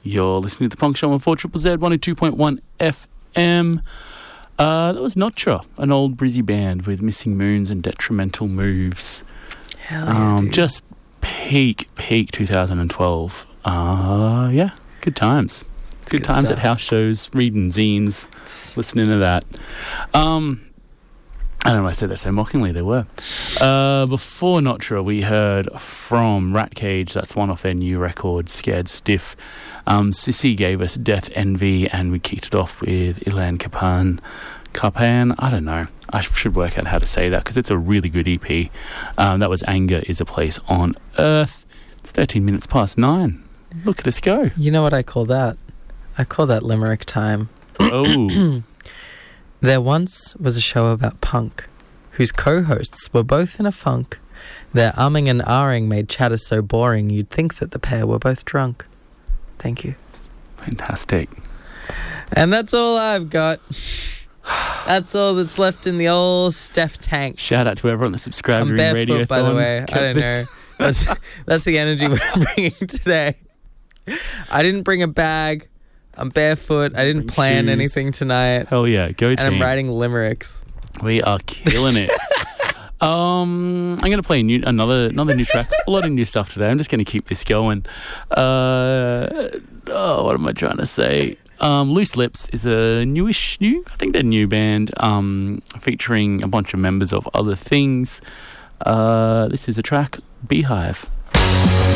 You're listening to The Punk Show on 4ZZZ 102.1 FM. That was Notra, an old Brizzy band with Missing Moons and Detrimental Moves. Hell yeah, dude. Just peak 2012. Yeah, good times. Good times stuff. at house shows, reading zines, listening to that. I don't know why I said that so mockingly, they were. Before Notra, we heard from Rat Cage, that's one off their new record, Scared Stiff. Sissy gave us Death Envy, and we kicked it off with Ilan Kapan, I don't know. I should work out how to say that, because it's a really good EP. That was Anger Is a Place on Earth. It's 13 minutes past 9. Look at us go. You know what I call that? I call that limerick time. Oh. There once was a show about punk, whose co-hosts were both in a funk. Their umming and ahhing made chatter so boring you'd think that the pair were both drunk. Thank you. Fantastic. And that's all I've got. That's all that's left in the old Steph tank. Shout out to everyone that subscribed I'm during barefoot, Radio by the way. I don't know. That's the energy we're bringing today. I didn't bring a bag. I'm barefoot. I didn't plan shoes. anything tonight. Hell yeah, go And team. I'm writing limericks. We are killing it. I'm going to play another new track. A lot of new stuff today. I'm just going to keep this going. What am I trying to say? Loose Lips is a I think they're a new band, featuring a bunch of members of Other Things. This is a track, Beehive.